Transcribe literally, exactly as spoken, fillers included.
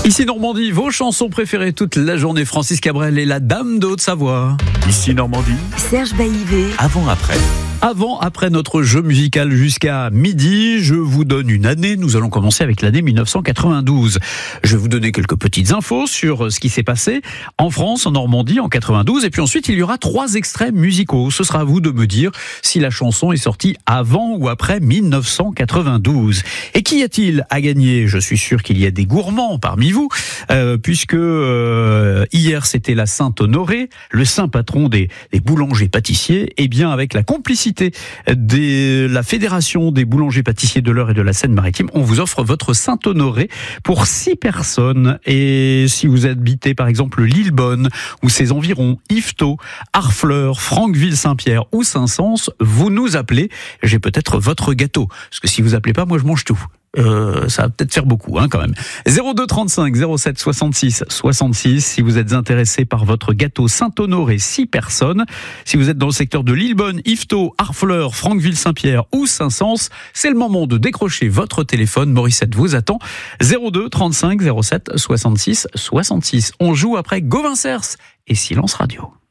Ici Normandie, vos chansons préférées toute la journée. Francis Cabrel et la Dame de Haute-Savoie. Ici Normandie, Serge Baillivet. avant-après. Avant, après notre jeu musical jusqu'à midi, je vous donne une année. Nous allons commencer avec l'année mille neuf cent quatre-vingt-douze. Je vais vous donner quelques petites infos sur ce qui s'est passé en France, en Normandie, en quatre-vingt-douze. Et puis ensuite, il y aura trois extraits musicaux. Ce sera à vous de me dire si la chanson est sortie avant ou après mille neuf cent quatre-vingt-douze. Et qu'y a-t-il à gagner ? Je suis sûr qu'il y a des gourmands parmi vous, euh, puisque euh, hier, c'était la Sainte-Honorée, le saint patron des, des boulangers-pâtissiers. Et bien, avec la complicité de la Fédération des boulangers-pâtissiers de l'Eure et de la Seine-Maritime, on vous offre votre Saint-Honoré pour six personnes. Et si vous habitez par exemple Lillebonne ou ses environs, Yvetot, Harfleur, Franqueville-Saint-Pierre ou Saint-Saëns, vous nous appelez. J'ai peut-être votre gâteau. Parce que si vous appelez pas, moi je mange tout. Euh, ça va peut-être faire beaucoup, hein, quand même. zéro deux trente-cinq zéro sept soixante-six soixante-six. Si vous êtes intéressé par votre gâteau Saint-Honoré, six personnes. Si vous êtes dans le secteur de Lillebonne, Yvetot, Harfleur, Franqueville-Saint-Pierre ou Saint-Saëns, c'est le moment de décrocher votre téléphone. Morissette vous attend. zéro deux trente-cinq zéro sept soixante-six soixante-six. On joue après Gauvin Cers et Silence Radio.